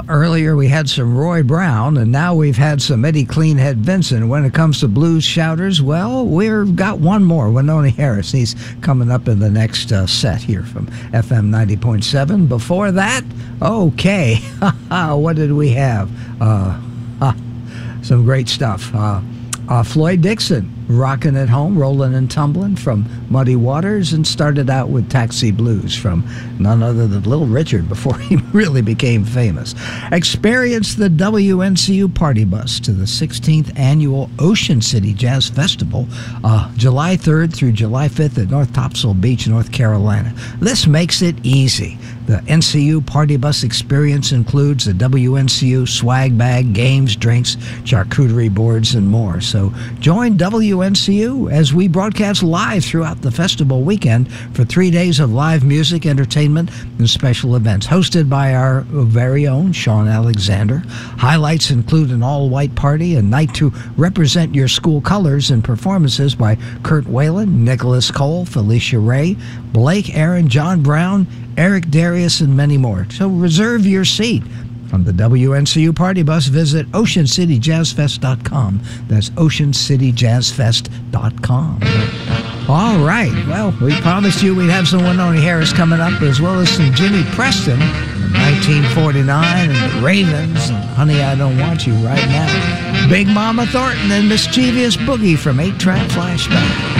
Earlier we had some Roy Brown, and now we've had some Eddie Cleanhead Vincent. When it comes to blues shouters, well, we've got one more, Wynonie Harris. He's coming up in the next set here from FM 90.7. Before that, okay, what did we have? Some great stuff. Floyd Dixon, Rockin' at Home, Rollin' and Tumblin' from Muddy Waters, and started out with Taxi Blues from none other than Little Richard before he really became famous. Experience the WNCU Party Bus to the 16th Annual Ocean City Jazz Festival, July 3rd through July 5th at North Topsail Beach, North Carolina. This makes it easy. The NCU Party Bus experience includes the WNCU swag bag, games, drinks, charcuterie boards, and more. So join WNCU as we broadcast live throughout the festival weekend for 3 days of live music, entertainment, and special events, hosted by our very own Sean Alexander. Highlights include an all-white party, a night to represent your school colors, and performances by Kurt Whalen, Nicholas Cole, Felicia Ray, Blake Aaron, John Brown, Eric Darius, and many more. So reserve your seat. On the WNCU Party Bus, visit OceanCityJazzFest.com. That's OceanCityJazzFest.com. All right. Well, we promised you we'd have some Wynonie Harris coming up, as well as some Jimmy Preston from 1949 and the Ravens and Honey, I Don't Want You right now. Big Mama Thornton and Mischievous Boogie from 8-Track Flashback.